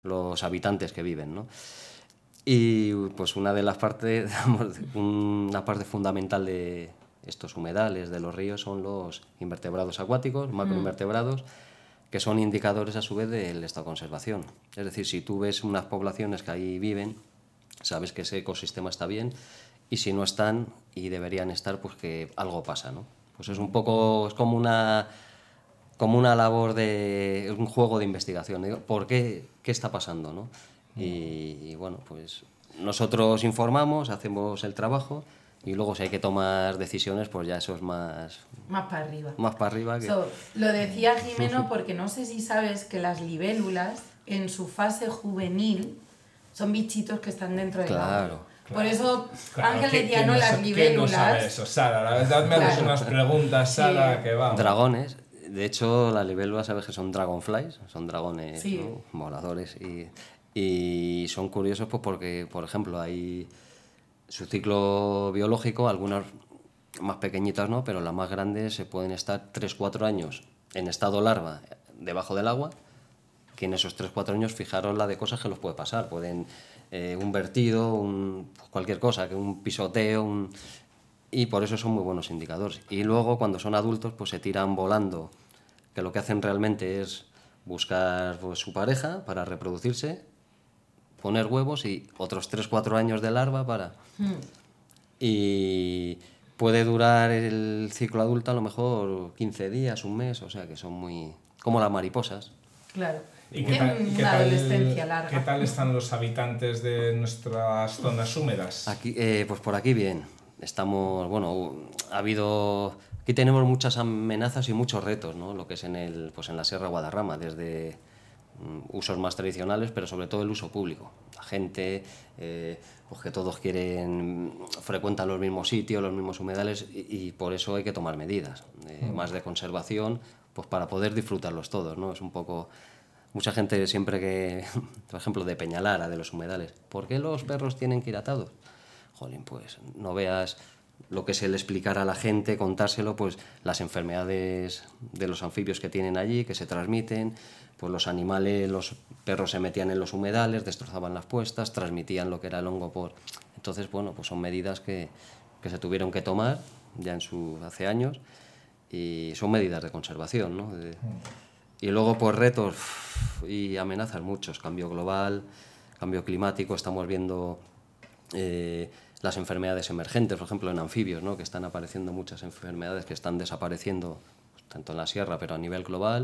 los habitantes que viven, ¿no? Y pues una de las partes, digamos, una parte fundamental de estos humedales, de los ríos, son los invertebrados acuáticos, macroinvertebrados, que son indicadores a su vez del estado de conservación. Es decir, si tú ves unas poblaciones que ahí viven, sabes que ese ecosistema está bien, y si no están y deberían estar, pues que algo pasa, ¿no? Pues es un poco, es como una labor de un juego de investigación. Digo, ¿por qué? ¿Qué está pasando, no? Y bueno, pues nosotros informamos, hacemos el trabajo y luego si hay que tomar decisiones, pues ya eso es más para arriba. Más para arriba que... Lo decía Jimeno porque no sé si sabes que las libélulas en su fase juvenil son bichitos que están dentro del agua. Por eso Ángel decía, no, las libélulas... ¿Quién no sabe eso, Sara? La verdad me haces unas preguntas, Sara, Sí. que vamos. Dragones. De hecho, las libélulas, sabes que son dragonflies, son dragones, Sí. ¿no? Voladores. Y son curiosos pues porque, por ejemplo, hay su ciclo biológico, algunas más pequeñitas no, pero las más grandes se pueden estar 3-4 años en estado larva debajo del agua, que en esos 3-4 años fijaros la de cosas que los puede pasar. Pueden un vertido, cualquier cosa, que un pisoteo, y por eso son muy buenos indicadores. Y luego cuando son adultos pues se tiran volando, que lo que hacen realmente es buscar pues, su pareja para reproducirse, poner huevos y otros 3-4 años de larva para... Y puede durar el ciclo adulto a lo mejor 15 días, un mes, o sea que son muy... como las mariposas. Claro. ¿Y una adolescencia larga. ¿Qué tal están los habitantes de nuestras zonas húmedas? Aquí, pues por aquí bien. Estamos, bueno, ha habido... Aquí tenemos muchas amenazas y muchos retos, ¿no? Lo que es en la Sierra Guadarrama, desde usos más tradicionales, pero sobre todo el uso público. La gente, pues que todos frecuentan los mismos sitios, los mismos humedales, y por eso hay que tomar medidas más de conservación, pues para poder disfrutarlos todos, ¿no? Es un poco... Mucha gente siempre que, por ejemplo, de Peñalara, de los humedales, ¿por qué los perros tienen que ir atados? Jolín, pues no veas lo que es el explicar a la gente, contárselo, pues las enfermedades de los anfibios que tienen allí, que se transmiten, pues los animales, los perros se metían en los humedales, destrozaban las puestas, transmitían lo que era el hongo por... Entonces, bueno, pues son medidas que se tuvieron que tomar ya hace años, y son medidas de conservación, ¿no? Y luego, pues retos y amenazas muchos, cambio global, cambio climático, estamos viendo las enfermedades emergentes, por ejemplo en anfibios, ¿no? Que están apareciendo muchas enfermedades que están desapareciendo, pues, tanto en la sierra, pero a nivel global,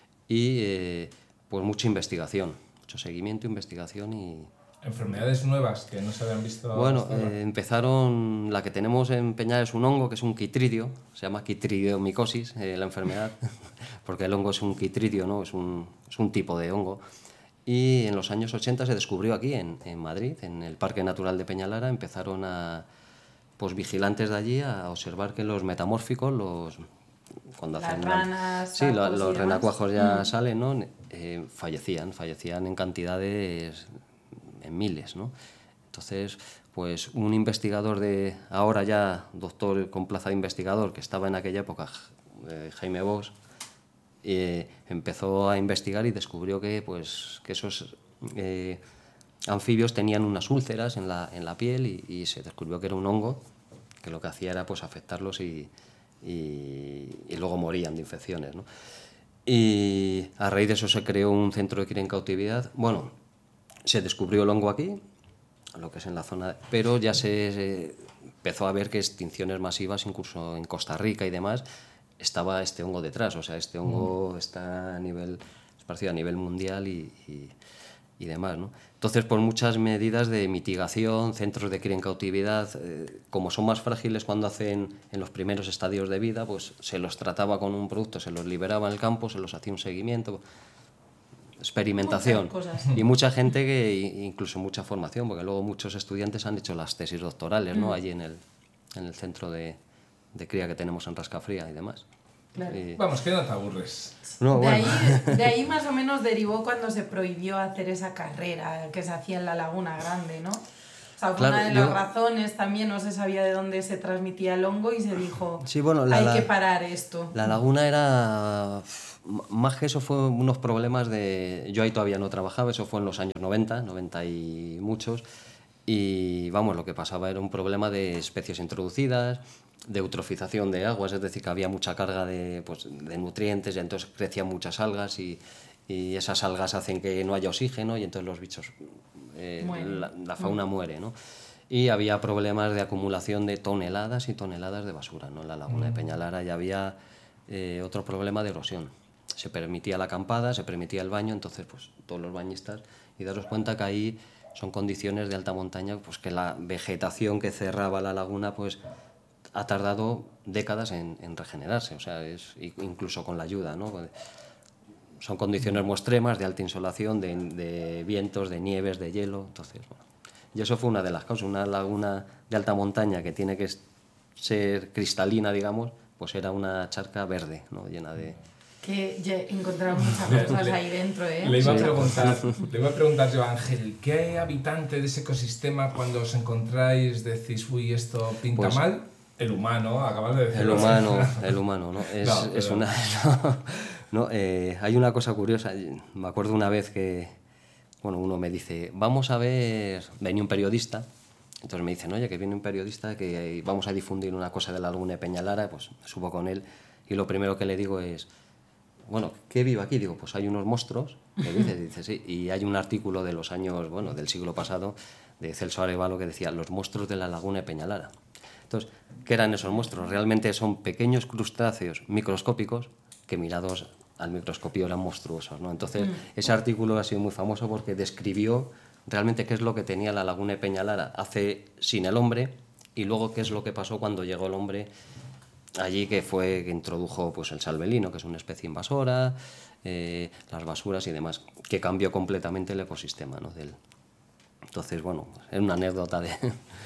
y pues mucha investigación, mucho seguimiento, investigación y... ¿Enfermedades nuevas que no se habían visto? Bueno, empezaron, la que tenemos en Peñal es un hongo, que es un quitridio, se llama quitridiomicosis, la enfermedad, porque el hongo es un quitridio, ¿no? Es un tipo de hongo. Y en los años 80 se descubrió aquí, en Madrid, en el Parque Natural de Peñalara, empezaron pues vigilantes de allí a observar que los metamórficos, cuando las hacen ranas, sí, los renacuajos ya salen, ¿no? Fallecían en cantidades, en miles, ¿no? Entonces, pues un investigador ahora ya doctor con plaza de investigador, que estaba en aquella época, Jaime Bosch, empezó a investigar y descubrió que esos anfibios tenían unas úlceras en la piel, y se descubrió que era un hongo que lo que hacía era pues afectarlos y luego morían de infecciones, ¿no? Y a raíz de eso se creó un centro de cría en cautividad. Bueno, se descubrió el hongo aquí, lo que es en la zona, pero ya se empezó a ver que extinciones masivas, incluso en Costa Rica y demás, estaba este hongo detrás. O sea, este hongo está esparcido a nivel mundial y demás, ¿no? Entonces, por muchas medidas de mitigación, centros de cría en cautividad, como son más frágiles cuando hacen en los primeros estadios de vida, pues se los trataba con un producto, se los liberaba en el campo, se los hacía un seguimiento, experimentación. Y mucha gente, incluso mucha formación, porque luego muchos estudiantes han hecho las tesis doctorales, ¿no? Allí en el centro de cría que tenemos en Rascafría y demás. Claro. Vamos, que no te aburres. No, bueno. de ahí más o menos derivó cuando se prohibió hacer esa carrera que se hacía en la Laguna Grande, ¿no? O sea, fue una de las razones también, no se sabía de dónde se transmitía el hongo y se dijo, sí, bueno, hay que parar esto. La laguna era... Más que eso fue unos problemas de... Yo ahí todavía no trabajaba, eso fue en los años 90 y muchos. Y vamos, lo que pasaba era un problema de especies introducidas, de eutrofización de aguas, es decir, que había mucha carga de nutrientes y entonces crecían muchas algas y esas algas hacen que no haya oxígeno y entonces los bichos, la fauna muere, ¿no? Y había problemas de acumulación de toneladas y toneladas de basura, ¿no? En la laguna de Peñalara ya había otro problema de erosión. Se permitía la acampada, se permitía el baño, entonces pues todos los bañistas, y daros cuenta que ahí son condiciones de alta montaña, pues que la vegetación que cerraba la laguna pues ha tardado décadas en regenerarse, o sea, incluso con la ayuda, ¿no? Son condiciones muy extremas de alta insolación, de vientos, de nieves, de hielo, entonces, bueno. Y eso fue una de las causas, una laguna de alta montaña que tiene que ser cristalina, digamos, pues era una charca verde, ¿no? Llena de... Que encontraron muchas cosas ahí dentro, ¿eh? Le iba a preguntar yo, Ángel, ¿qué habitante de ese ecosistema cuando os encontráis decís, uy, esto pinta pues, mal? El humano, acabas de decir. El humano, ¿no? Es una... No, hay una cosa curiosa, me acuerdo una vez que, bueno, uno me dice, vamos a ver, venía un periodista, entonces me dicen, oye, que viene un periodista, que vamos a difundir una cosa de la laguna de Peñalara, pues subo con él y lo primero que le digo es, bueno, ¿qué vive aquí? Digo, pues hay unos monstruos, ¿qué dices? Dice, sí, y hay un artículo de los años, bueno, del siglo pasado, de Celso Arévalo, que decía, los monstruos de la laguna de Peñalara. Entonces, ¿qué eran esos monstruos? Realmente son pequeños crustáceos microscópicos que mirados al microscopio eran monstruosos, ¿no? Entonces, ese artículo ha sido muy famoso porque describió realmente qué es lo que tenía la laguna de Peñalara hace sin el hombre y luego qué es lo que pasó cuando llegó el hombre allí, que introdujo pues, el salvelino, que es una especie invasora, las basuras y demás, que cambió completamente el ecosistema, ¿no? Entonces, bueno, es una anécdota de...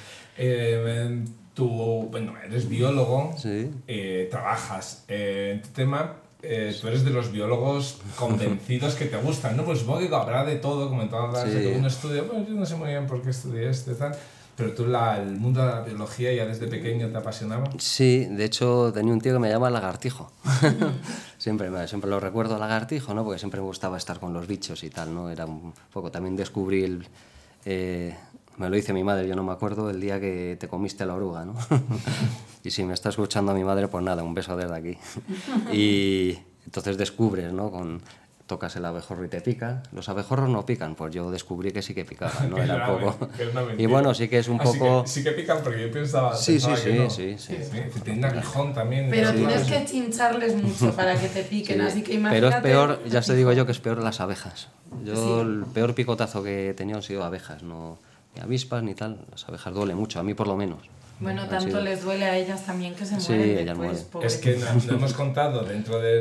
Tú, bueno, eres biólogo, sí. Trabajas en tu tema, tú eres de los biólogos convencidos que te gustan, ¿no? Pues supongo que habrá de todo, como en todas las un estudio, pues yo no sé muy bien por qué estudié tal, pero tú el mundo de la biología ya desde pequeño te apasionaba. Sí, de hecho tenía un tío que me llama Lagartijo. siempre lo recuerdo Lagartijo, ¿no? Porque siempre me gustaba estar con los bichos y tal, ¿no? Era un poco, también descubrí me lo dice mi madre, yo no me acuerdo, el día que te comiste la oruga, ¿no? Y si me está escuchando a mi madre, pues nada, un beso desde aquí. Y entonces descubres, ¿no? Tocas el abejorro y te pica. Los abejorros no pican, pues yo descubrí que sí que picaban, ¿no? Era poco... Y bueno, sí que es un poco... Sí que pican, porque yo pensaba sí. Tienen aguijón también. Pero tienes que chincharles mucho para que te piquen, así que imagínate... Pero es peor, ya te digo yo que es peor las abejas. Yo el peor picotazo que he tenido han sido abejas, no... Ni avispas ni tal, las abejas duele mucho, a mí por lo menos. Bueno, tanto les duele a ellas también que se mueren después. Es que nos hemos contado dentro de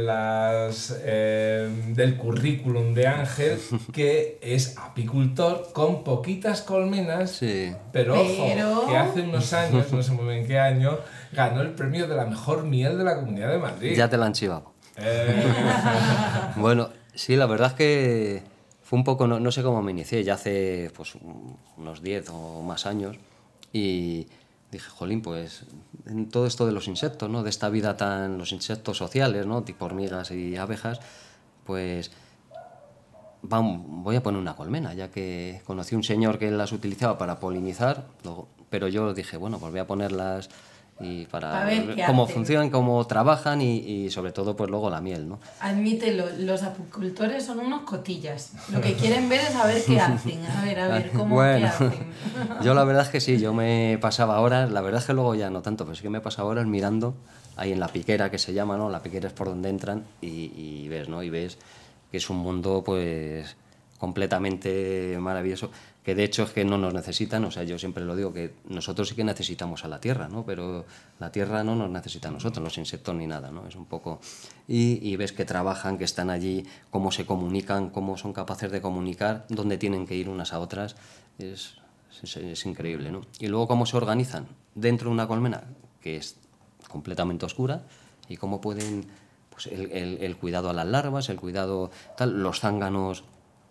del currículum de Ángel que es apicultor con poquitas colmenas, pero ojo, que hace unos años, no sé muy bien qué año, ganó el premio de la mejor miel de la Comunidad de Madrid. Ya te la han chivado. Bueno, sí, la verdad es que... Fue un poco, no sé cómo me inicié, ya hace pues, unos 10 o más años, y dije, jolín, pues en todo esto de los insectos, ¿no? De esta vida los insectos sociales, ¿no? Tipo hormigas y abejas, pues voy a poner una colmena, ya que conocí un señor que las utilizaba para polinizar, pero yo dije, bueno, pues voy a ponerlas y para ver cómo funcionan, cómo trabajan y sobre todo pues luego la miel, ¿no? Admítelo, los apicultores son unos cotillas. Lo que quieren ver es a ver qué hacen, a ver cómo qué hacen. Yo la verdad es que sí, yo me pasaba horas, la verdad es que luego ya no tanto, pero sí que me pasaba horas mirando ahí en la piquera, que se llama, ¿no? La piquera es por donde entran y ves, ¿no? Y ves que es un mundo pues completamente maravilloso, que de hecho es que no nos necesitan, o sea, yo siempre lo digo, que nosotros sí que necesitamos a la Tierra, ¿no? Pero la Tierra no nos necesita a nosotros, los insectos ni nada, ¿no? Es un poco... Y ves que trabajan, que están allí, cómo se comunican, cómo son capaces de comunicar, dónde tienen que ir unas a otras, es increíble, ¿no? Y luego cómo se organizan dentro de una colmena, que es completamente oscura, y cómo pueden... Pues el cuidado a las larvas, el cuidado... tal, los zánganos...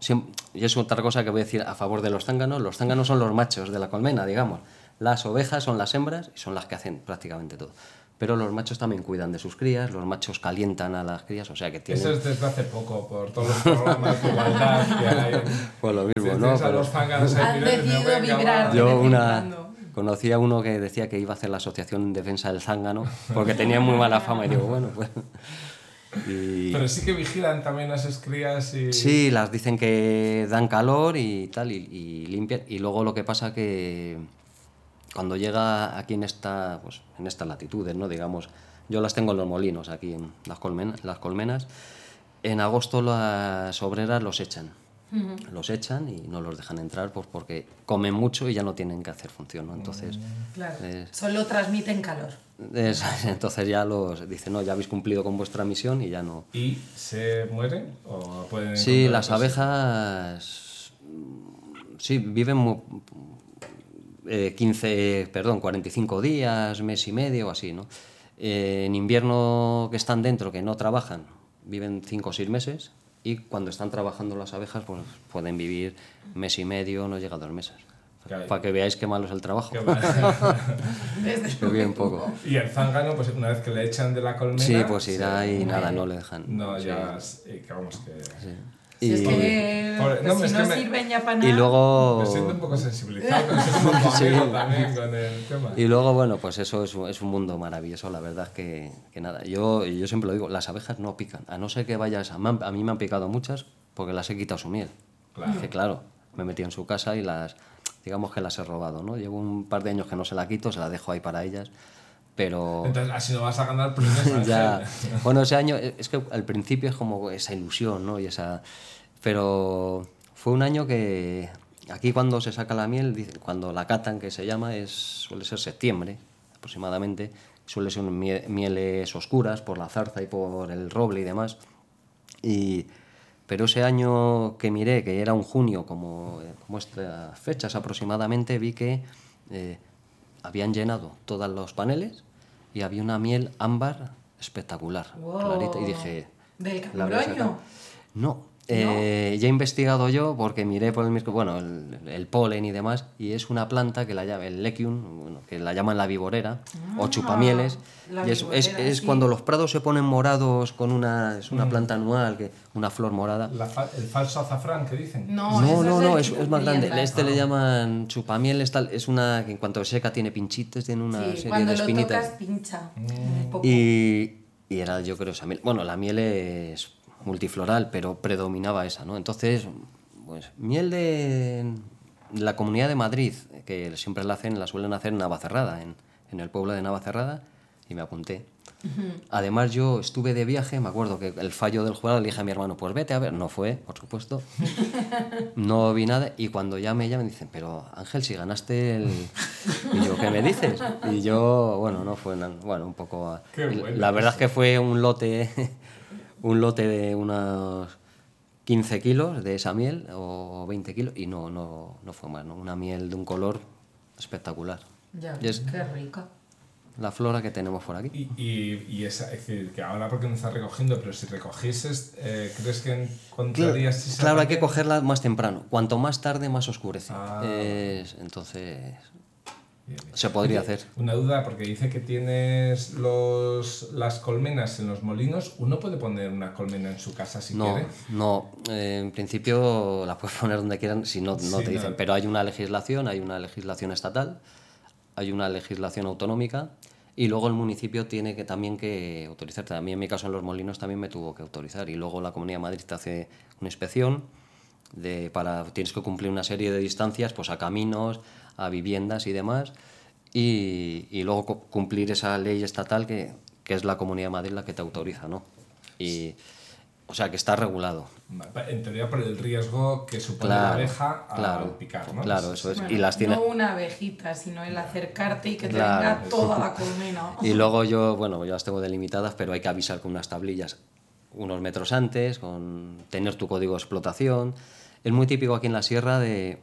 y es otra cosa que voy a decir a favor de los zánganos. Los zánganos son los machos de la colmena, digamos. Las ovejas son las hembras y son las que hacen prácticamente todo. Pero los machos también cuidan de sus crías, los machos calientan a las crías, o sea que tienen... Eso es desde hace poco, por todos los programas de igualdad que hay. Pues lo mismo, Si ¿no? a los zánganos Han decidido vibrar. Yo conocí a uno que decía que iba a hacer la asociación en defensa del zángano, porque tenía muy mala fama, y digo, bueno, pues... Pero sí que vigilan también a esas crías y... Sí, las dicen que dan calor y tal, y limpian, y luego lo que pasa que... Cuando llega aquí en pues, en estas latitudes, ¿no? Digamos, yo las tengo en los molinos, aquí en las colmenas. En agosto las obreras los echan. Los echan y no los dejan entrar pues porque comen mucho y ya no tienen que hacer función, ¿no? Entonces... Claro, solo transmiten calor. Entonces ya los dicen, no, ya habéis cumplido con vuestra misión y ya no... ¿Y se mueren o pueden...? Sí, las abejas... Sí, viven 45 días, mes y medio o así, ¿no? En invierno que están dentro, que no trabajan, viven 5 o 6 meses, y cuando están trabajando las abejas pues pueden vivir mes y medio, no llega a 2 meses. Claro. Para que veáis qué malo es el trabajo. Que bien poco. Y el zángano, pues una vez que le echan de la colmena... Sí, pues irá y nada, no le dejan. No, ya... Vamos que... Sí. Si es que si no sirven ya para nada. Y luego... Me siento un poco sensibilizado, pero soy como amigo también con el tema. Y luego, bueno, pues eso es un mundo maravilloso, la verdad que nada. Yo siempre lo digo, las abejas no pican, a no ser que vayas... A mí me han picado muchas porque las he quitado su miel. Claro. Que claro, me he metido en su casa y digamos que las he robado, ¿no? Llevo un par de años que no se la quito, se la dejo ahí para ellas. Pero... Entonces, así no vas a ganar premios. Ya. Bueno, ese año, es que al principio es como esa ilusión, ¿no? Pero fue un año que aquí cuando se saca la miel, cuando la catan, que se llama, suele ser septiembre aproximadamente, suele ser mieles oscuras por la zarza y por el roble y demás. Pero ese año que miré, que era un junio, como estas fechas aproximadamente, vi que habían llenado todos los paneles y había una miel ámbar espectacular, clarita, y dije... ¿Del cambroño? No. Ya he investigado yo porque miré por el microscopio, bueno, el polen y demás, y es una planta que el lechium, bueno, que la llaman la viborera o chupamieles, y es sí. Cuando los prados se ponen morados con es una planta anual, una flor morada. El falso azafrán que dicen. No, es más grande. Le llaman chupamieles, tal, es una que en cuanto seca tiene pinchitos, tiene una serie de espinitas. Cuando lo tocas pincha. Y era, yo creo, esa miel. Bueno, la miel es multifloral, pero predominaba esa, ¿no? Entonces, pues miel de la Comunidad de Madrid, que siempre la suelen hacer en Navacerrada, en el pueblo de Navacerrada, y me apunté. Además, yo estuve de viaje, me acuerdo que el fallo del jurado le dije a mi hermano, pues vete a ver, no fue, por supuesto, no vi nada, y cuando ya me llaman dicen, pero Ángel, si ganaste el... Y yo, ¿qué me dices? Y yo, bueno, no fue, bueno, un poco... La verdad es que fue un lote de unos 15 kilos de esa miel o 20 kilos y no fue más, ¿no? Una miel de un color espectacular. Ya, qué rica. La flora que tenemos por aquí. Y es decir, que ahora porque no estás recogiendo, pero si recogieses, ¿crees que encontrarías esa Claro, hay que cogerla más temprano. Cuanto más tarde, más oscurece. Entonces... Bien. Se podría hacer. Una duda, porque dice que tienes las colmenas en los molinos. ¿Uno puede poner una colmena en su casa si quiere? No, en principio la puedes poner donde quieran si no te dicen. Pero hay una legislación estatal, hay una legislación autonómica y luego el municipio tiene que también que autorizarte. A mí en mi caso en los molinos también me tuvo que autorizar y luego la Comunidad de Madrid te hace una inspección tienes que cumplir una serie de distancias pues a caminos, a viviendas y demás, y luego cumplir esa ley estatal que es la Comunidad de Madrid la que te autoriza, ¿no? O sea, que está regulado. En teoría por el riesgo que supone la abeja al picar, ¿no? Claro, eso es. Bueno, y las tiene... No una abejita, sino el acercarte y que te venga toda la colmena. Y luego yo las tengo delimitadas, pero hay que avisar con unas tablillas unos metros antes, con tener tu código de explotación. Es muy típico aquí en la sierra de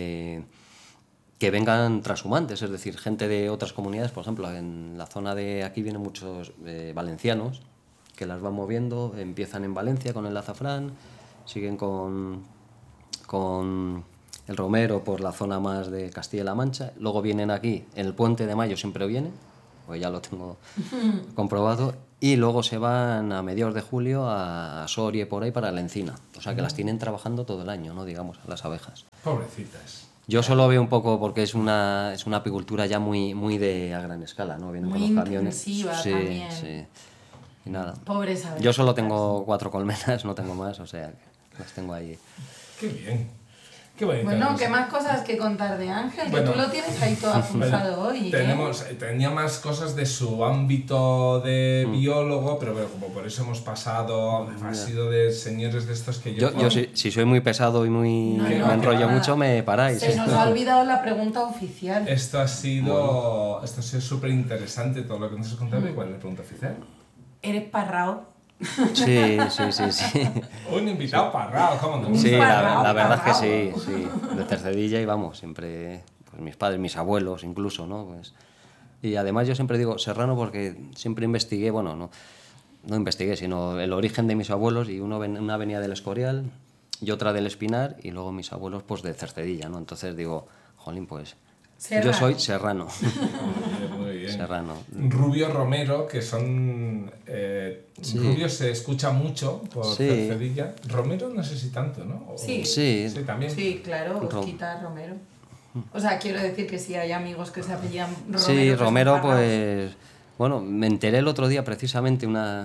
que vengan transhumantes, es decir, gente de otras comunidades. Por ejemplo, en la zona de aquí vienen muchos valencianos que las van moviendo, empiezan en Valencia con el azafrán, siguen con con el romero por la zona más de Castilla-La Mancha. Luego vienen aquí, en el Puente de Mayo siempre vienen, pues ya lo tengo comprobado. Y luego se van a mediados de julio a Soria y por ahí para la encina. O sea que las tienen trabajando todo el año, ¿no? Digamos, las abejas. Pobrecitas. Yo solo veo un poco porque es una apicultura ya muy a gran escala, ¿no? Vienen muy con los camiones. Intensiva Sí, también. sí. Y nada. Pobres abejas. Yo solo tengo 4 colmenas, no tengo más, o sea, que las tengo ahí. Qué bien. Qué bonito. Bueno, ¿qué más cosas que contar de Ángel? Bueno, que tú lo tienes ahí todo apuntado hoy. Tenía más cosas de su ámbito de biólogo, pero bueno, como por eso hemos pasado, ha sido de señores de estos que yo... Yo si soy muy pesado y me enrollo mucho, me paráis. Se nos ha olvidado la pregunta oficial. Esto ha sido súper interesante todo lo que nos has contado. ¿Y cuál es la pregunta oficial? ¿Eres parrao? Sí. Un invitado parrao, ¿cómo no? Sí, la verdad es que sí, de Cercedilla y vamos, siempre, pues mis padres, mis abuelos incluso, ¿no? Pues, y además yo siempre digo serrano porque siempre investigué, bueno, no investigué, sino el origen de mis abuelos y una venía del Escorial y otra del Espinar y luego mis abuelos pues de Cercedilla, ¿no? Entonces digo, jolín, pues yo soy serrano. Muy bien. Serrano. Rubio Romero, que son... Rubio se escucha mucho por Cercedilla. Romero no sé si tanto, ¿no? Sí, también. Sí, claro, Osquita Romero. O sea, quiero decir que sí, hay amigos que se apellidan Romero. Sí, Romero, pues... Bueno, me enteré el otro día precisamente una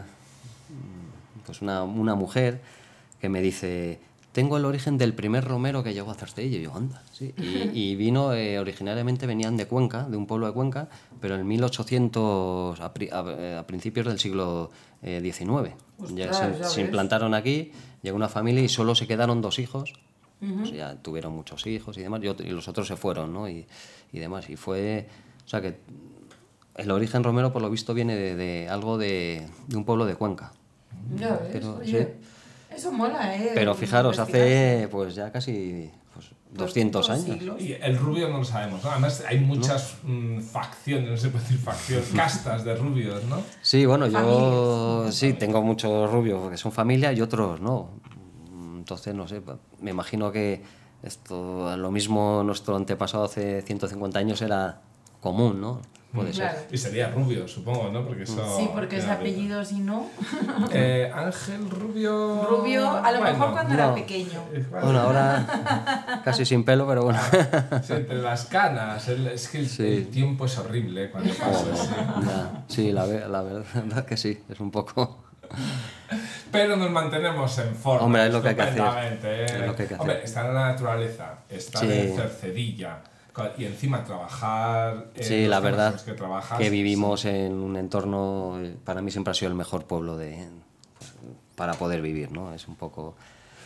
mujer que me dice... Tengo el origen del primer romero que llegó a Cercedilla. Y yo, anda, sí. Y vino, originariamente venían de Cuenca, de un pueblo de Cuenca, pero en 1800, a principios del siglo XIX. Se implantaron aquí, llegó una familia y solo se quedaron 2 hijos. O sea, tuvieron muchos hijos y demás, y los otros se fueron, ¿no? Y demás. Y fue... O sea, que el origen romero, por lo visto, viene de algo de un pueblo de Cuenca. Ya ves, oye... Sí. Eso mola, ¿eh? Pero fijaros, hace pues ya casi 200 años. Siglos. Y el rubio no lo sabemos, ¿no? Además hay muchas facciones, no se puede decir facción, castas de rubios, ¿no? Sí, bueno, yo sí tengo muchos rubios que son familia y otros no. Entonces, no sé, me imagino que esto, lo mismo nuestro antepasado hace 150 años era común, ¿no? Puede claro. ser. Y sería Rubio, supongo, ¿no? Porque eso, sí, porque ese apellido, si no... Ángel Rubio... Rubio, a lo mejor cuando era pequeño. Bueno, ahora casi sin pelo, pero bueno. Sí, entre las canas. Es que el tiempo es horrible cuando pasa. Sí, la verdad que sí, es un poco... Pero nos mantenemos en forma. Hombre, es lo que hay que hacer. Hombre, está en la naturaleza, está en Cercedilla. Y encima trabajar... Sí, la verdad que vivimos en un entorno... Para mí siempre ha sido el mejor pueblo para poder vivir, ¿no? Es un poco...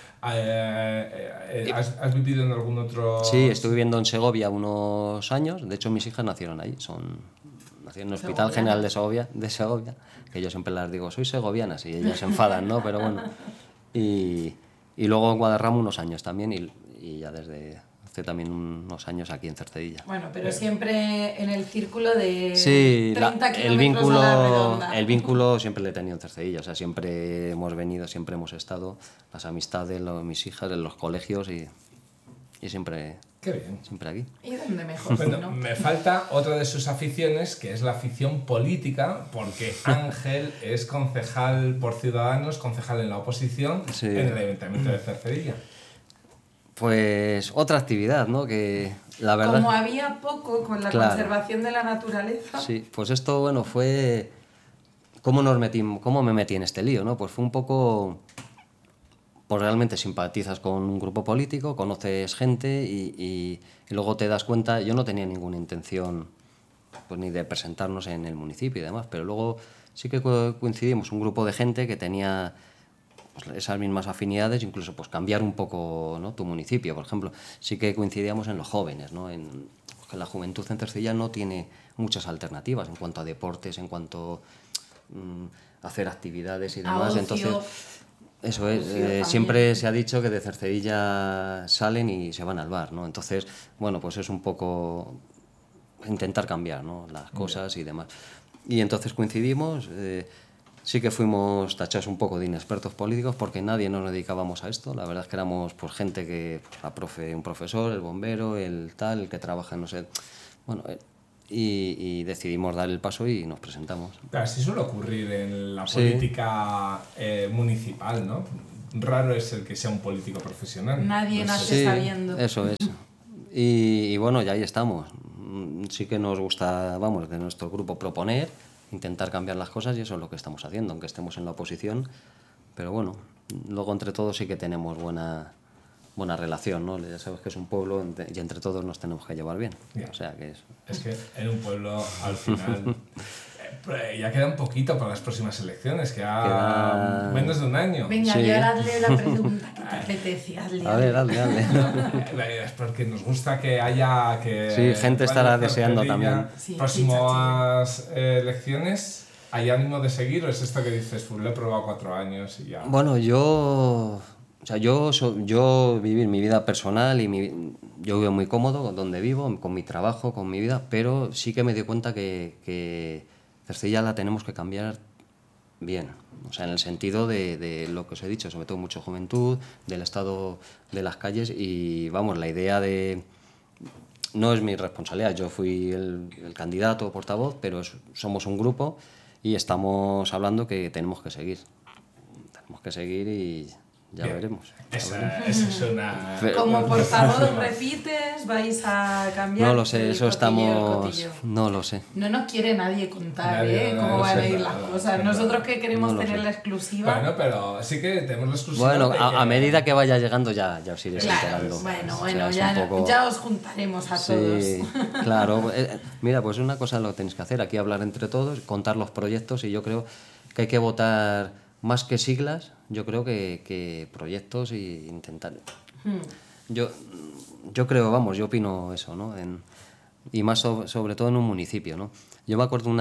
¿Has vivido en algún otro...? Sí, estuve viviendo en Segovia unos años. De hecho, mis hijas nacieron ahí. Nacieron en el Hospital General de Segovia, que yo siempre las digo, soy segovianas, y ellas se enfadan, ¿no? Pero bueno. Y luego en Guadarrama unos años también, y ya desde... hace también unos años aquí en Cercedilla. Bueno, pero siempre en el círculo de 30 el kilómetros a la redonda. El vínculo siempre lo he tenido en Cercedilla, o sea, siempre hemos venido, siempre hemos estado, las amistades, mis hijas, en los colegios y siempre... Qué bien. Siempre aquí. ¿Y dónde mejor? Bueno, ¿no? Me falta otra de sus aficiones, que es la afición política, porque Ángel es concejal por Ciudadanos, concejal en la oposición, en el Ayuntamiento de Cercedilla. Pues otra actividad, ¿no? Que la verdad... Como había poco con la conservación de la naturaleza... Sí, pues esto, bueno, fue... ¿Cómo me metí en este lío, no? Pues fue un poco... Pues realmente simpatizas con un grupo político, conoces gente y luego te das cuenta... Yo no tenía ninguna intención pues ni de presentarnos en el municipio y demás, pero luego sí que coincidimos un grupo de gente que tenía... esas mismas afinidades, incluso pues cambiar un poco, ¿no? Tu municipio, por ejemplo. Sí que coincidíamos en los jóvenes, ¿no? Que la juventud en Cercedilla no tiene muchas alternativas en cuanto a deportes, en cuanto a hacer actividades y demás. Entonces, eso es, siempre se ha dicho que de Cercedilla salen y se van al bar, ¿no? Entonces, bueno, pues es un poco intentar cambiar, ¿no? Las cosas y demás. Y entonces coincidimos... Sí que fuimos tachados un poco de inexpertos políticos porque nadie nos dedicábamos a esto. La verdad es que éramos pues, gente que, pues, un profesor, el bombero, el tal, el que trabaja en no sé... Bueno, y decidimos dar el paso y nos presentamos. Claro, sí suele ocurrir en la política municipal, ¿no? Raro es el que sea un político profesional. Nadie nace sabiendo. Eso es. Y bueno, ya ahí estamos. Sí que nos gusta, vamos, de nuestro grupo proponer, intentar cambiar las cosas y eso es lo que estamos haciendo, aunque estemos en la oposición. Pero bueno, luego entre todos sí que tenemos buena relación, ¿no? Ya sabes que es un pueblo y entre todos nos tenemos que llevar bien. O sea que es que en un pueblo al final ya queda un poquito para las próximas elecciones, queda menos de un año. Venga, y ahora hazle la pregunta que te apetece. A ver, hazle. Es porque nos gusta que haya... sí, gente estará deseando también. Próximas elecciones, ¿hay ánimo de seguir o es esto que dices, pues lo he probado 4 años y ya? Bueno, yo vivir mi vida personal y yo vivo muy cómodo donde vivo, con mi trabajo, con mi vida, pero sí que me di cuenta que Cercilla la tenemos que cambiar bien, o sea, en el sentido de lo que os he dicho, sobre todo mucha juventud, del estado de las calles y vamos, la idea de... No es mi responsabilidad, yo fui el candidato portavoz, pero somos un grupo y estamos hablando que tenemos que seguir y... Ya veremos. Esa es una... Como portavoz repites, vais a cambiar. No lo sé, eso estamos... No lo sé. No nos quiere nadie contar cómo van a ir las cosas. Nosotros que queremos tener la exclusiva. Bueno, pero sí que tenemos la exclusiva. Bueno, a medida que vaya llegando ya os iréis enterando. Bueno, ya os juntaremos a todos. Claro. Mira, pues una cosa lo tenéis que hacer, aquí hablar entre todos, contar los proyectos y yo creo que hay que votar... Más que siglas, yo creo que proyectos e intentar... Yo creo, vamos, yo opino eso, ¿no? Y más sobre todo en un municipio, ¿no? Yo me acuerdo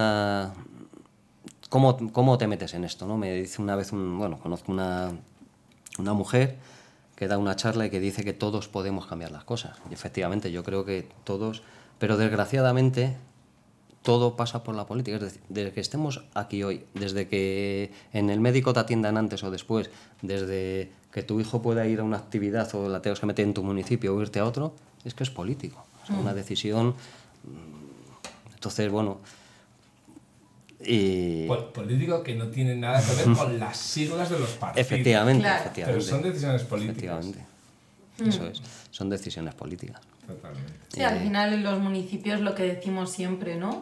¿Cómo te metes en esto, no? Me dice una vez conozco una mujer que da una charla y que dice que todos podemos cambiar las cosas. Y efectivamente, yo creo que todos... Pero desgraciadamente... Todo pasa por la política, es decir, desde que estemos aquí hoy, desde que en el médico te atiendan antes o después, desde que tu hijo pueda ir a una actividad o la tengas que meter en tu municipio o irte a otro, es que es político, es una decisión. Entonces, bueno... Político que no tiene nada que ver con las siglas de los partidos. Efectivamente, claro. efectivamente. Pero son decisiones políticas. Eso es, son decisiones políticas. Totalmente. Sí, al final en los municipios lo que decimos siempre, ¿no?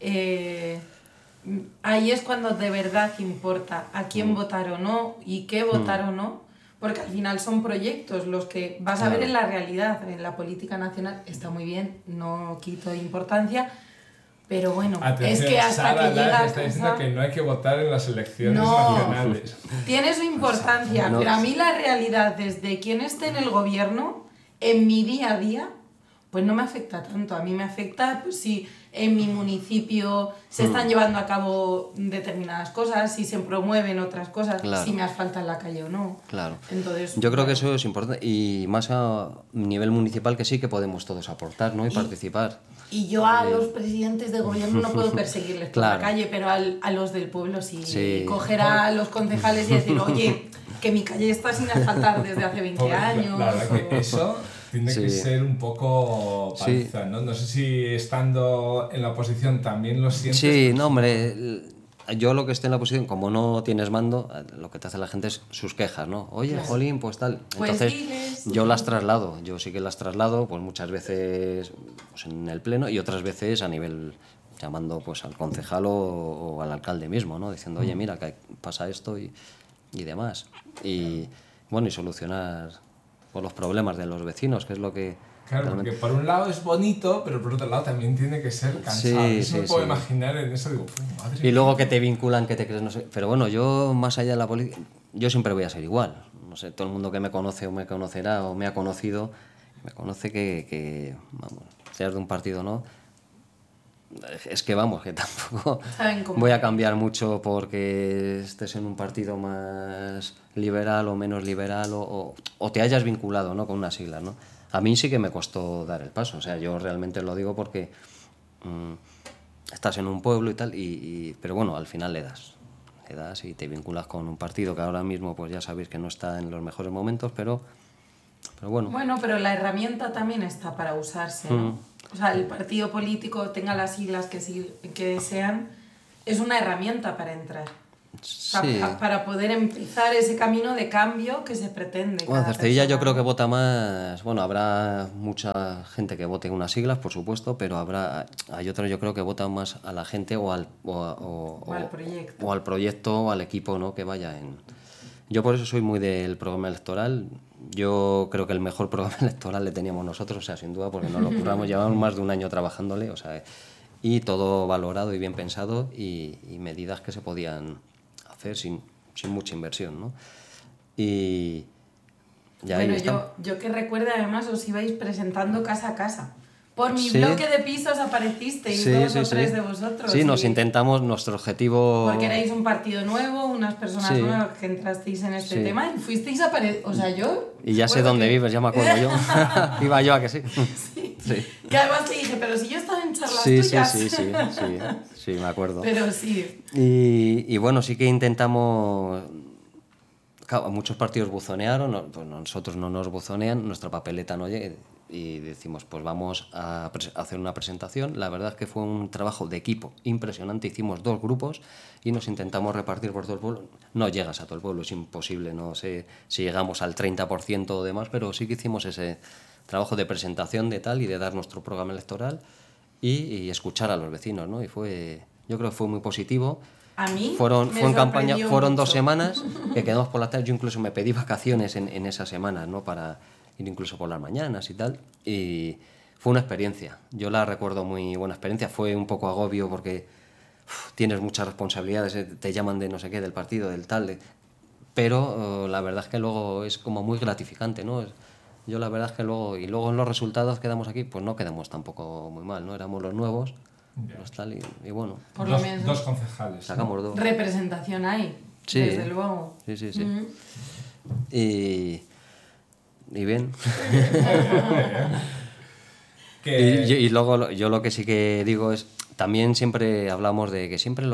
Ahí es cuando de verdad importa a quién votar o no y qué votar o no, porque al final son proyectos los que vas a ver en la realidad, en la política nacional está muy bien, no quito importancia, pero bueno, atención, es que hasta Sara que llega está diciendo que no hay que votar en las elecciones nacionales. Tiene su importancia, pero a mí la realidad desde quien esté en el gobierno, en mi día a día, pues no me afecta tanto. A mí me afecta pues, si en mi municipio se están llevando a cabo determinadas cosas, si se promueven otras cosas, si me asfalta en la calle o no. Claro. Entonces, yo creo que eso es importante y más a nivel municipal que sí que podemos todos aportar, ¿no? y participar. Y yo a los presidentes de gobierno no puedo perseguirles por la calle, pero a los del pueblo sí. Coger a los concejales y decir, oye, que mi calle está sin asfaltar desde hace 20 años. La verdad que eso... Tiene que ser un poco paliza, ¿no? No sé si estando en la oposición también lo sientes. Sí, no, hombre, yo lo que esté en la oposición, como no tienes mando, lo que te hace la gente es sus quejas, ¿no? Oye, jolín, pues tal. Entonces, yo las traslado, yo sí que las traslado, pues muchas veces pues, en el pleno y otras veces a nivel, llamando pues al concejal o al alcalde mismo, ¿no? Diciendo, oye, mira, que pasa esto y demás. Y, bueno, y solucionar... por los problemas de los vecinos, que es lo que... Claro, realmente... porque por un lado es bonito, pero por otro lado también tiene que ser cansado. Eso me puedo imaginar en eso, digo, madre mía. Y luego que te vinculan, que te crees, no sé... Pero bueno, yo, más allá de la política, yo siempre voy a ser igual. No sé, todo el mundo que me conoce o me conocerá o me ha conocido, me conoce que vamos, seas de un partido o no, es que vamos, que tampoco voy a cambiar mucho porque estés en un partido más liberal o menos liberal o te hayas vinculado, ¿no? con unas siglas, ¿no? A mí sí que me costó dar el paso, o sea, yo realmente lo digo porque estás en un pueblo y tal, pero bueno, al final le das. le das y te vinculas con un partido que ahora mismo pues ya sabéis que no está en los mejores momentos, pero bueno. Bueno, pero la herramienta también está para usarse, ¿no? O sea, el partido político, tenga las siglas que sean, es una herramienta para entrar. Sí. Para poder empezar ese camino de cambio que se pretende. Bueno, Cercedilla yo creo que vota más. Bueno, habrá mucha gente que vote unas siglas, por supuesto, pero hay otros yo creo que votan más a la gente o al proyecto. O al proyecto o al equipo, ¿no? Que vaya en. Yo por eso soy muy del programa electoral. Yo creo que el mejor programa electoral le teníamos nosotros, o sea, sin duda, porque nos lo curramos, llevamos más de un año trabajándole, o sea, y todo valorado y bien pensado y medidas que se podían hacer sin mucha inversión, ¿no? Y ya bueno, ahí yo que recuerde, además os ibais presentando casa a casa. Por mi sí. bloque de pisos aparecisteis dos o tres de vosotros. Sí, nos intentamos, nuestro objetivo... Porque erais un partido nuevo, unas personas nuevas que entrasteis en este tema y fuisteis a o sea, yo... Y ya sé dónde vives, ya me acuerdo yo. Iba yo a que sí. Sí. Que además te dije, pero si yo estaba en charlas tuyas. Sí, me acuerdo. Pero sí. Y bueno, sí que intentamos... Claro, muchos partidos buzonearon, pues nosotros no nos buzonean, nuestra papeleta no llega y decimos, pues vamos a hacer una presentación. La verdad es que fue un trabajo de equipo impresionante, hicimos 2 grupos y nos intentamos repartir por todo el pueblo. No llegas a todo el pueblo, es imposible, no sé si llegamos al 30% o demás, pero sí que hicimos ese trabajo de presentación de tal y de dar nuestro programa electoral y escuchar a los vecinos, ¿no? Y yo creo que fue muy positivo. A mí fue en campaña, fueron mucho. 2 semanas que quedamos por la tarde. Yo incluso me pedí vacaciones en esas semanas, ¿no? Para ir incluso por las mañanas y tal. Y fue una experiencia. Yo la recuerdo muy buena experiencia. Fue un poco agobio porque tienes muchas responsabilidades, te llaman de no sé qué, del partido, del tal. Pero la verdad es que luego es como muy gratificante, ¿no? Yo la verdad es que luego en los resultados quedamos aquí, pues no quedamos tampoco muy mal, ¿no? Éramos los nuevos. Los tal y bueno. Por lo menos. 2 concejales. Sacamos 2. Representación hay, desde luego. Sí. Y bien. Y luego yo lo que sí que digo es, también siempre hablamos de que siempre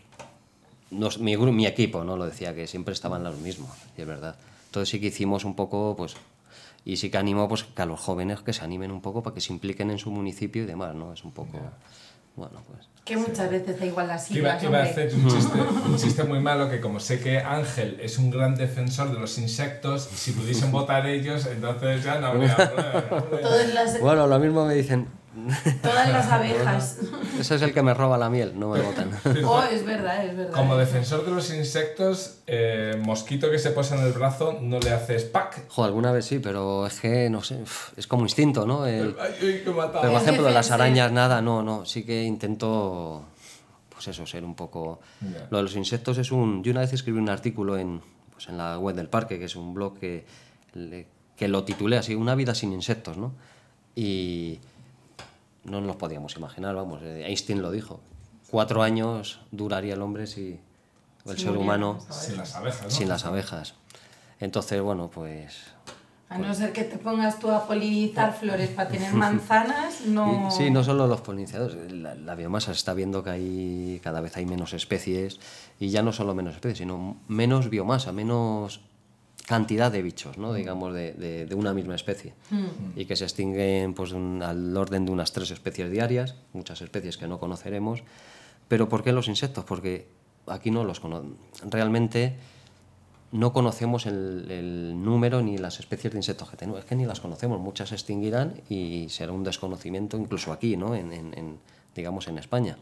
mi equipo, ¿no? Lo decía, que siempre estaban los mismos, y es verdad. Entonces sí que hicimos un poco, pues, y sí que animo pues, que a los jóvenes que se animen un poco para que se impliquen en su municipio y demás, ¿no? Es un poco... Bueno, pues... Que muchas veces da igual las siglas, Iba a hacer un chiste muy malo, que como sé que Ángel es un gran defensor de los insectos, si pudiesen votar ellos, entonces ya no habría problema. Bueno, lo mismo me dicen... Todas las abejas. Ese es el que me roba la miel, no me votan. Oh, es verdad. Como defensor de los insectos, mosquito que se posa en el brazo, no le haces ¡pac! Joder, alguna vez sí, pero es que, no sé, es como instinto, ¿no? Ay, que mataba. Pero, por ejemplo, las arañas, nada, no. Sí que intento, pues eso, ser un poco... Yeah. Lo de los insectos es yo una vez escribí un artículo en la web del parque, que es un blog que lo titulé así, Una vida sin insectos, ¿no? Y... no nos podíamos imaginar, vamos, Einstein lo dijo. 4 años duraría el hombre si el ser humano... Sin las abejas, ¿no? Sin las abejas. Entonces, bueno, pues... A no ser que te pongas tú a polinizar flores para tener manzanas, no... Sí, no solo los polinizadores. La biomasa se está viendo que cada vez hay menos especies, y ya no solo menos especies, sino menos biomasa, menos... cantidad de bichos, ¿no? Digamos, de una misma especie. Y que se extinguen pues, al orden de unas 3 especies diarias, muchas especies que no conoceremos. ¿Pero por qué los insectos? Porque aquí no los realmente no conocemos el número ni las especies de insectos que tenemos. Es que ni las conocemos, muchas se extinguirán y será un desconocimiento incluso aquí, ¿no? Digamos, en España.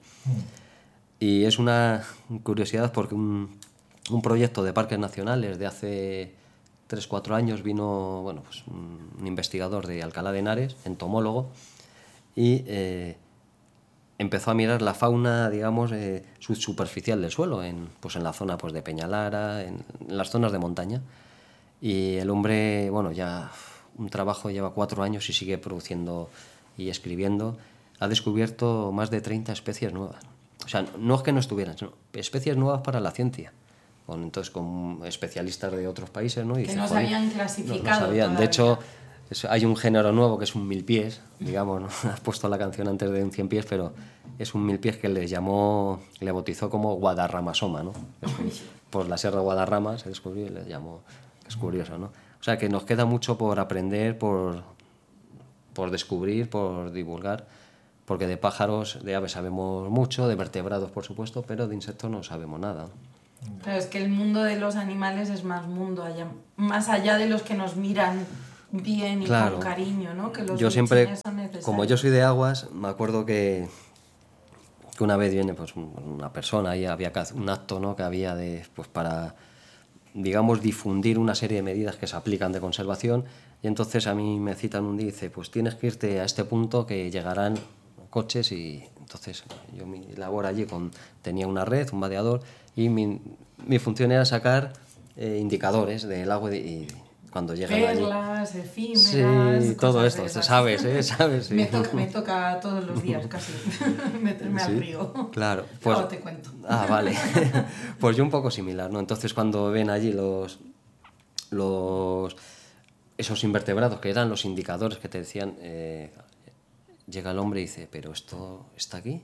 Y es una curiosidad porque un proyecto de parques nacionales de hace 3-4 años vino pues un investigador de Alcalá de Henares, entomólogo, y empezó a mirar la fauna, digamos, subsuperficial del suelo, en la zona pues, de Peñalara, en las zonas de montaña. Y el hombre, ya un trabajo, lleva 4 años y sigue produciendo y escribiendo. Ha descubierto más de 30 especies nuevas. O sea, no es que no estuvieran, sino especies nuevas para la ciencia. Entonces con especialistas de otros países, ¿no? Y que no se habían clasificado. No sabían. De hecho, hay un género nuevo que es un 1000 pies, digamos, ¿no? Has puesto la canción antes de un 100 pies, pero es un milpiés que le bautizó como Guadarramasoma, ¿no? Por la Sierra de Guadarrama se descubrió y le llamó, es curioso, ¿no? O sea que nos queda mucho por aprender, por descubrir, por divulgar, porque de pájaros, de aves sabemos mucho, de vertebrados por supuesto, pero de insectos no sabemos nada. Pero es que el mundo de los animales es más mundo, más allá de los que nos miran bien y con cariño, ¿no? Que los yo siempre, son necesarios. como yo soy de aguas, me acuerdo que una vez viene pues una persona y había un acto, ¿no? Que había pues para, digamos, difundir una serie de medidas que se aplican de conservación, y entonces a mí me citan un día y dice, pues tienes que irte a este punto que llegarán coches, y entonces yo mi labor allí tenía una red, un vadeador, y mi función era sacar indicadores del agua y cuando llegan perlas, efímeras, sí, todo esto, sabes, ¿sabes? Sí. Me toca todos los días casi meterme al río. Claro, pues, ahora te cuento. Ah, vale. Pues yo un poco similar, ¿no? Entonces cuando ven allí esos invertebrados que eran los indicadores que te decían, llega el hombre y dice, ¿pero esto está aquí?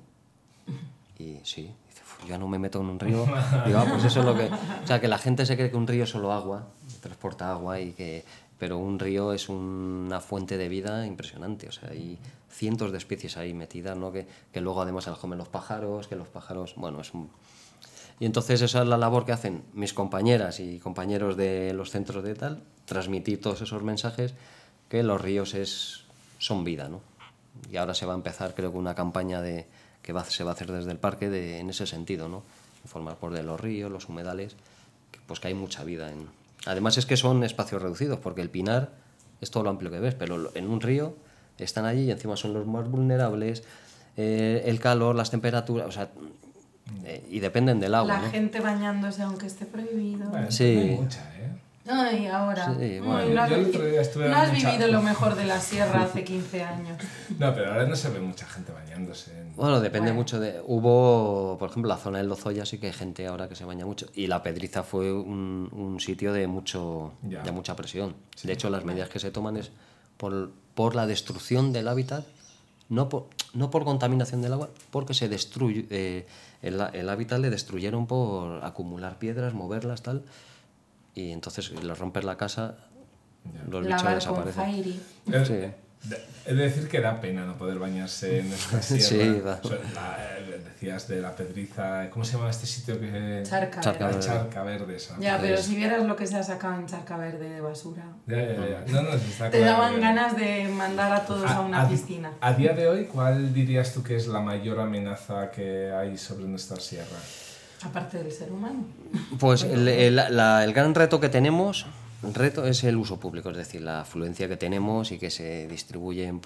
Y sí, dice, yo ya no me meto en un río. Digo, pues eso es lo que... O sea, que la gente se cree que un río es solo agua, transporta agua, pero un río es una fuente de vida impresionante. O sea, hay cientos de especies ahí metidas, ¿no? Que luego además se las comen los pájaros, que los pájaros... Bueno, Y entonces esa es la labor que hacen mis compañeras y compañeros de los centros de tal, transmitir todos esos mensajes, que los ríos son vida, ¿no? Y ahora se va a empezar, creo que una campaña se va a hacer desde el parque en ese sentido, ¿no? Informar por de los ríos, los humedales, pues que hay mucha vida. Además es que son espacios reducidos, porque el pinar es todo lo amplio que ves, pero en un río están allí y encima son los más vulnerables, el calor, las temperaturas, o sea, y dependen del agua. La gente bañándose aunque esté prohibido. Bueno, sí. Hay mucha, Ay, ahora. Sí, bueno. No yo el otro día estuve no has vivido lo mejor de la sierra hace 15 años. No, pero ahora no se ve mucha gente bañándose. Bueno, depende mucho de... Hubo, por ejemplo, la zona del Lozoya sí que hay gente ahora que se baña mucho. Y la Pedriza fue un sitio de mucha presión. Sí. De hecho, las medidas que se toman es por la destrucción del hábitat, no por contaminación del agua, porque se destruye... el hábitat le destruyeron por acumular piedras, moverlas, tal... Y entonces le rompes la casa, los bichos desaparecen. Sí. He de decir que da pena no poder bañarse en esta sierra. Sí, va. Decías de la Pedriza, ¿cómo se llama este sitio que...? Charca Verde. Esa. Ya, pero si vieras lo que se ha sacado en Charca Verde de basura. Ya. No, está te daban ganas de mandar a todos a una piscina. A día de hoy, ¿cuál dirías tú que es la mayor amenaza que hay sobre nuestra sierra? Aparte del ser humano. Pues el gran reto que tenemos, es el uso público, es decir, la afluencia que tenemos y que se distribuyen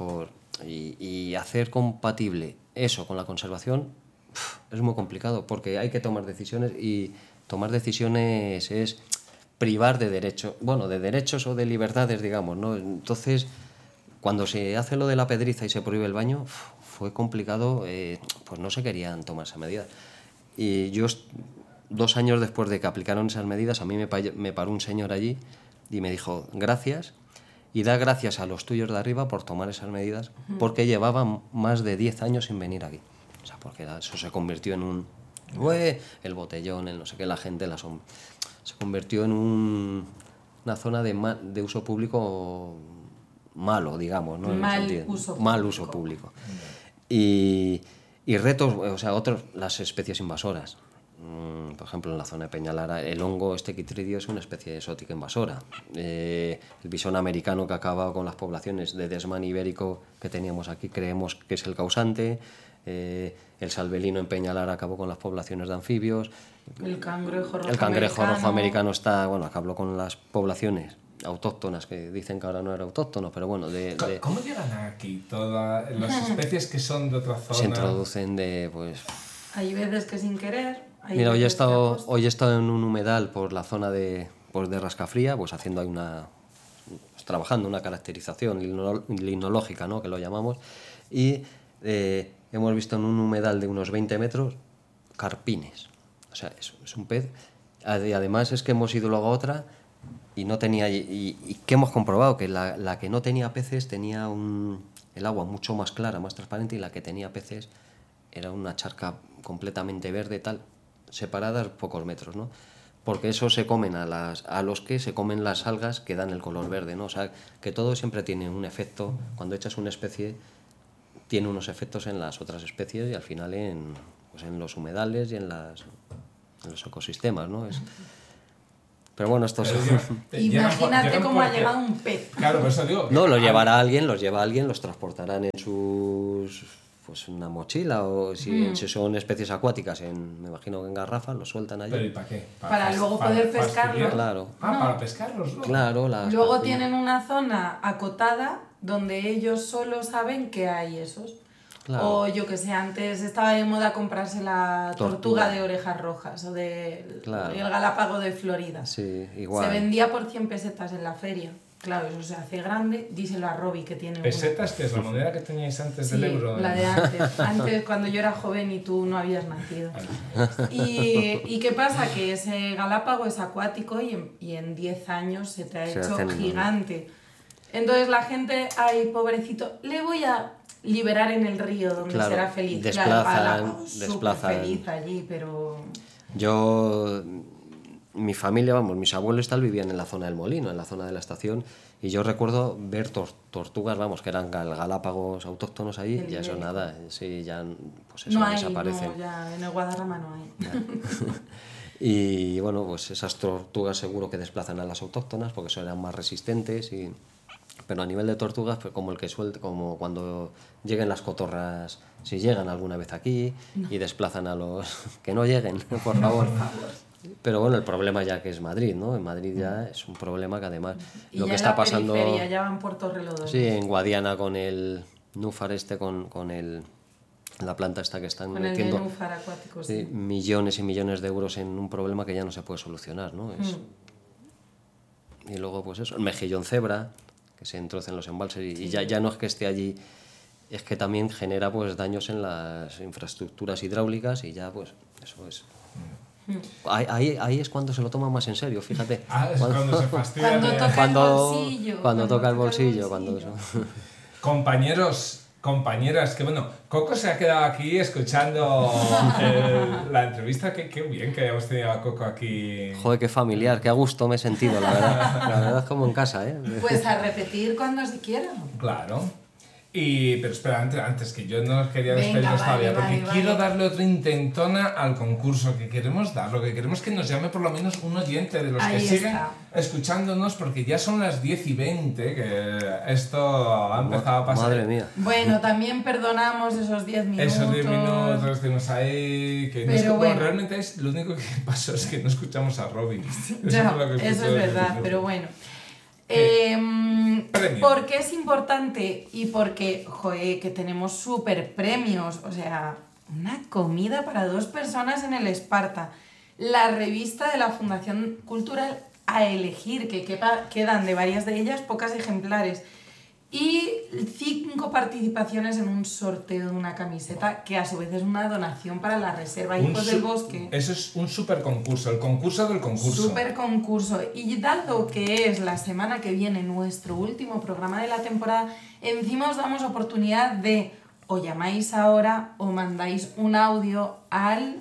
y hacer compatible eso con la conservación es muy complicado, porque hay que tomar decisiones, y tomar decisiones es privar de derechos o de libertades, digamos, ¿no? Entonces, cuando se hace lo de la Pedriza y se prohíbe el baño, fue complicado, pues no se querían tomar esa medida. Y yo, 2 años después de que aplicaron esas medidas, a mí me paró un señor allí y me dijo, gracias, y da gracias a los tuyos de arriba por tomar esas medidas, porque llevaban más de 10 años sin venir aquí. O sea, porque eso se convirtió en el botellón, el no sé qué, la gente, se convirtió en una zona de uso público malo, digamos, ¿no? Mal uso público. Y retos, o sea, las especies invasoras. Por ejemplo, en la zona de Peñalara, el hongo Quitrideo es una especie exótica invasora. El bisón americano, que acaba con las poblaciones de desmán ibérico que teníamos aquí, creemos que es el causante. El salvelino en Peñalara acabó con las poblaciones de anfibios. El cangrejo rojo americano acabó con las poblaciones autóctonas, que dicen que ahora no era autóctono, pero bueno... ¿Cómo llegan aquí todas las especies que son de otra zona? Se introducen Hay veces que sin querer... Mira, hoy he estado en un humedal por la zona de Rascafría, pues haciendo ahí trabajando una caracterización limnológica, ¿no?, que lo llamamos, y hemos visto en un humedal de unos 20 metros carpines. O sea, es un pez. Y además es que hemos ido luego a otra y no tenía, y que hemos comprobado que la que no tenía peces tenía el agua mucho más clara, más transparente, y la que tenía peces era una charca completamente verde, tal, separadas pocos metros, ¿no? Porque eso se comen a los que se comen las algas que dan el color verde, ¿no? O sea, que todo siempre tiene un efecto. Cuando echas una especie, tiene unos efectos en las otras especies y al final en los humedales y en los ecosistemas, ¿no? Pero bueno, esto es... Imagínate cómo ha llegado un pez. Claro, por eso digo... No, los lleva alguien, los transportarán en sus... pues una mochila, o si son especies acuáticas, me imagino que en garrafas, los sueltan allí. ¿Pero y para qué? Para luego poder pescarlos. Claro. Para pescarlos, ¿no? Claro. Luego tienen una zona acotada donde ellos solo saben que hay esos. Claro. O yo que sé, antes estaba de moda comprarse la tortuga de orejas rojas o el galápago de Florida. Sí, igual. Se vendía por 100 pesetas en la feria. Claro, eso se hace grande, díselo a Robbie que tiene ¿Pesetas, que es la moneda que teníais antes del euro? La de antes. Antes, cuando yo era joven y tú no habías nacido. ¿Y qué pasa? Que ese galápago es acuático y en 10 años se te ha hecho gigante. Entonces la gente, ay, pobrecito, le voy a liberar en el río donde será feliz. Desplazan. Feliz allí, pero... Mi familia, mis abuelos vivían en la zona del molino, en la zona de la estación, y yo recuerdo ver tortugas, que eran galápagos autóctonos allí, y eso nada, sí, ya pues eso, no hay, desaparecen. No, ya en el Guadarrama no hay. Y bueno, pues esas tortugas seguro que desplazan a las autóctonas porque son más resistentes, pero a nivel de tortugas, pues como como cuando lleguen las cotorras, si llegan alguna vez aquí, y desplazan a los... que no lleguen, por favor. Pero bueno, el problema ya que es Madrid, ¿no? En Madrid ya es un problema que además y lo ya que está pasando... ya van por Torrelodones. Sí, en Guadiana con el núfar con la planta esta que están metiendo el núfar acuático, sí. millones y millones de euros en un problema que ya no se puede solucionar, ¿no? Y luego pues eso, el mejillón cebra, que se entrocen los embalses y ya no es que esté allí, es que también genera pues daños en las infraestructuras hidráulicas y ya pues eso es... Ahí es cuando se lo toma más en serio, fíjate. Es cuando se fastidia. Cuando toca el bolsillo. Compañeras, que bueno, Coco se ha quedado aquí escuchando la entrevista. Qué bien que hayamos tenido a Coco aquí. Joder, qué familiar, qué a gusto me he sentido, la verdad. La verdad es como en casa, ¿eh? Pues a repetir cuando se quiera. Claro. Pero espera, antes que yo no quería despedirnos todavía, porque quiero darle otra intentona al concurso que queremos dar. Lo que queremos es que nos llame por lo menos un oyente de los que siguen escuchándonos, porque ya son las 10:20, que esto ha empezado a pasar. Madre mía. Bueno, también perdonamos esos 10 minutos. Esos 10 minutos estuvimos ahí. Que pero bueno, realmente lo único que pasó es que no escuchamos a Robin. Eso es verdad, pero bueno. ¿Por qué es importante? Y porque, que tenemos súper premios, o sea, una comida para 2 personas en el Esparta, la revista de la Fundación Cultural a elegir, que quedan de varias de ellas pocas ejemplares, y 5 participaciones en un sorteo de una camiseta que a su vez es una donación para la Reserva Hijos del Bosque. Eso es un super concurso, el concurso del concurso. Super concurso. Y dado que es la semana que viene nuestro último programa de la temporada, encima os damos oportunidad de o llamáis ahora o mandáis un audio al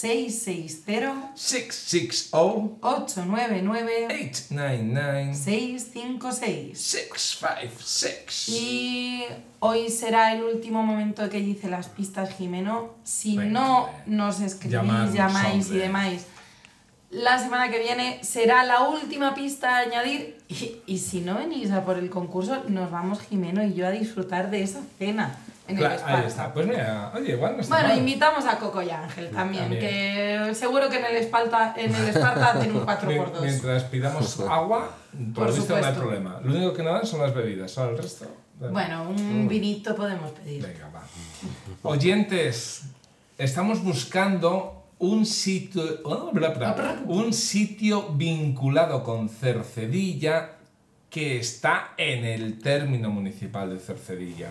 660-699-856. Y hoy será el último momento que dice las pistas Jimeno. Si no nos escribís, llamáis y demás, la semana que viene será la última pista a añadir. Y si no venís a por el concurso, nos vamos Jimeno y yo a disfrutar de esa cena. Claro, ahí está. Pues mira, oye, igual no está Bueno, mal. Invitamos a Coco y Ángel también, que seguro que en el Esparta hacen un 4x2. Mientras pidamos agua, por visto no hay problema. Lo único que no dan son las bebidas, solo el resto. Bueno, un vinito podemos pedir. Venga, va. Oyentes, estamos buscando un sitio vinculado con Cercedilla que está en el término municipal de Cercedilla.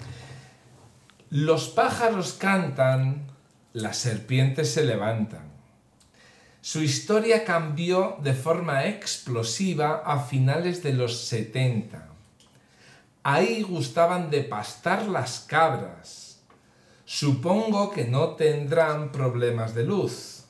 Los pájaros cantan, las serpientes se levantan. Su historia cambió de forma explosiva a finales de los 70. Ahí gustaban de pastar las cabras. Supongo que no tendrán problemas de luz.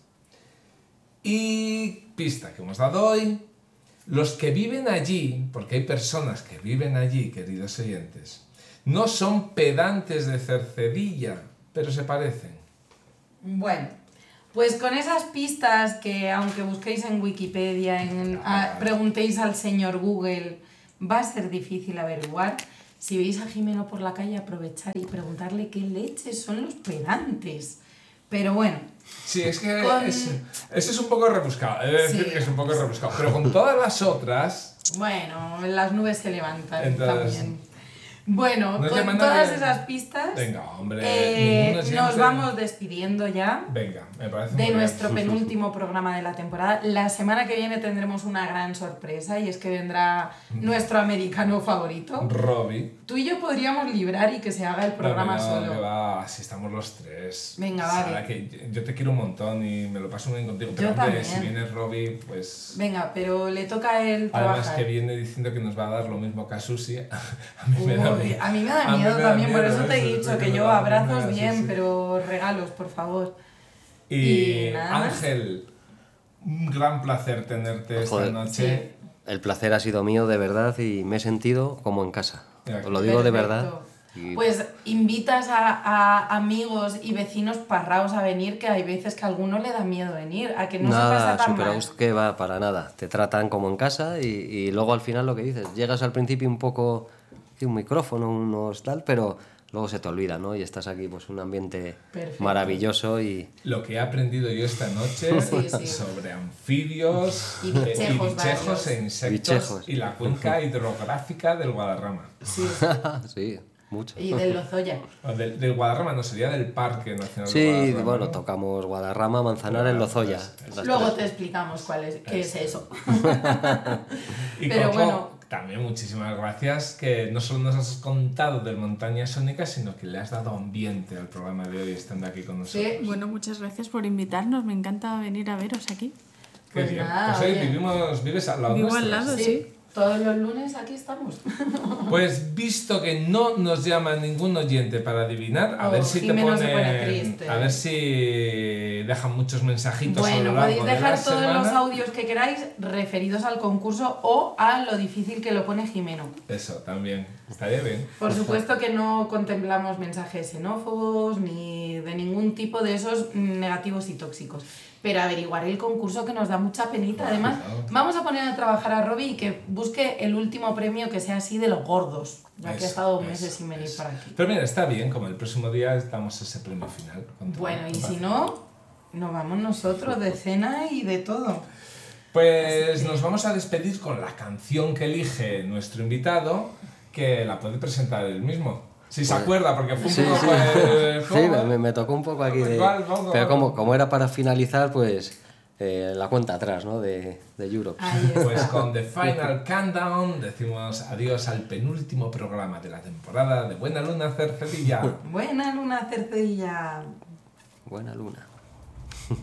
Y pista que hemos dado hoy, los que viven allí, porque hay personas que viven allí, queridos oyentes, no son pedantes de Cercedilla, pero se parecen. Bueno, pues con esas pistas que aunque busquéis en Wikipedia, preguntéis al señor Google, va a ser difícil averiguar. Si veis a Jimeno por la calle, aprovechar y preguntarle qué leches son los pedantes. Pero bueno. Sí, es que ese es un poco rebuscado, he de decir que es un poco rebuscado. Pero con todas las otras... Bueno, las nubes se levantan entonces, también. Bueno, con todas esas pistas, venga, hombre, nos vamos despidiendo ya. Venga, me parece de nuestro penúltimo programa de la temporada. La semana que viene tendremos una gran sorpresa y es que vendrá nuestro americano favorito. Robbie. Tú y yo podríamos librar y que se haga el programa solo. Que va, si estamos los tres. Venga, vale. Sara, que yo te quiero un montón y me lo paso muy bien contigo. Pero yo también. Si viene Robbie, pues... Venga, pero le toca a él trabajar. Además que viene diciendo que nos va a dar lo mismo que a Susi. A mí me da miedo. A mí me da miedo también, por eso te he dicho que yo abrazos bien, pero regalos, por favor. Y Ángel, un gran placer tenerte esta noche. Sí. El placer ha sido mío de verdad y me he sentido como en casa. Os lo digo Perfecto. de verdad. Y... Pues invitas a amigos y vecinos parraos a venir, que hay veces que a alguno le da miedo venir, a que no se pasa tan mal. Nada, que va, para nada. Te tratan como en casa y luego al final lo que dices, llegas al principio un poco... un micrófono, unos tal, pero luego se te olvida, ¿no? Y estás aquí, pues un ambiente maravilloso y... Lo que he aprendido yo esta noche sobre anfibios y bichejos e insectos y la cuenca hidrográfica del Guadarrama. Sí, sí, mucho. Y del Lozoya. Del Guadarrama no, sería del Parque Nacional sí, del Guadarrama. Bueno, tocamos Guadarrama, Manzanares, Lozoya. Luego te explicamos qué es eso. Y pero Coco, bueno... También muchísimas gracias, que no solo nos has contado del Montaña Sónica, sino que le has dado ambiente al programa de hoy estando aquí con nosotros. Sí. Bueno, muchas gracias por invitarnos, me encanta venir a veros aquí. Qué pues bien. Nada, pues vives al lado Vivo nuestro. al lado, sí. sí. Todos los lunes aquí estamos. Pues visto que no nos llama ningún oyente para adivinar, a ver si te pone triste. A ver si dejan muchos mensajitos. Bueno, podéis dejar todos semana. los audios que queráis referidos al concurso o a lo difícil que lo pone Jimeno. Eso, también. Estaría bien. Por supuesto que no contemplamos mensajes xenófobos ni de ningún tipo de esos negativos y tóxicos. Pero averiguar el concurso, que nos da mucha penita. Además, vamos a poner a trabajar a Robbie y que busque el último premio que sea así de los gordos, ya que ha estado meses sin venir para aquí. Pero mira, está bien, como el próximo día damos ese premio final. Bueno, y si no, nos vamos nosotros de cena y de todo. Pues nos vamos a despedir con la canción que elige nuestro invitado, que la puede presentar él mismo. Si se acuerda, porque fue un poco... me tocó un poco aquí de... Pero como era para finalizar, pues la cuenta atrás, ¿no? De Europe. Pues con The Final Countdown decimos adiós al penúltimo programa de la temporada de Buena Luna Cercedilla. Buena Luna Cercedilla. Buena Luna.